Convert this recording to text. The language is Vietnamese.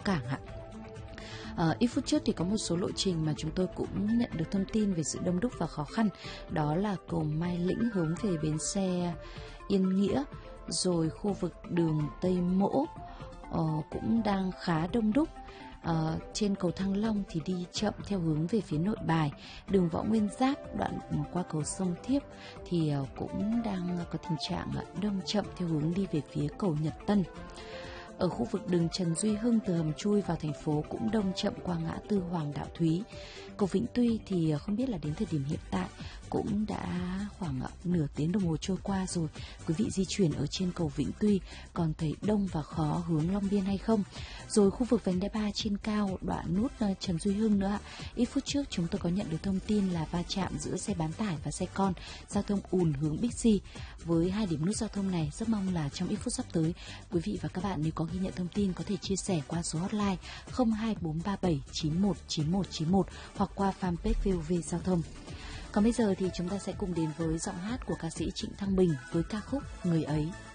cảng ạ. Ít phút trước thì có một số lộ trình mà chúng tôi cũng nhận được thông tin về sự đông đúc và khó khăn. Đó là cầu Mai Lĩnh hướng về bến xe Yên Nghĩa, rồi khu vực đường Tây Mỗ cũng đang khá đông đúc. Trên cầu Thăng Long thì đi chậm theo hướng về phía Nội Bài. Đường Võ Nguyên Giáp đoạn qua cầu sông Thiếp thì cũng đang có tình trạng đông chậm theo hướng đi về phía cầu Nhật Tân. Ở khu vực đường Trần Duy Hưng từ hầm chui vào thành phố cũng đông chậm qua ngã tư Hoàng Đạo Thúy. Cầu Vĩnh Tuy thì không biết là đến thời điểm hiện tại cũng đã khoảng nửa tiếng đồng hồ trôi qua rồi. Quý vị di chuyển ở trên cầu Vĩnh Tuy còn thấy đông và khó hướng Long Biên hay không? Rồi khu vực vành đai 3 trên cao đoạn nút Trần Duy Hưng nữa ạ. Ít phút trước chúng tôi có nhận được thông tin là va chạm giữa xe bán tải và xe con, giao thông ùn hướng Bixi. Với 2 điểm nút giao thông này, rất mong là trong ít phút sắp tới, quý vị và các bạn nếu có ghi nhận thông tin có thể chia sẻ qua số hotline 02437919191 hoặc qua fanpage VOV Giao thông. Còn bây giờ thì chúng ta sẽ cùng đến với giọng hát của ca sĩ Trịnh Thăng Bình với ca khúc Người Ấy.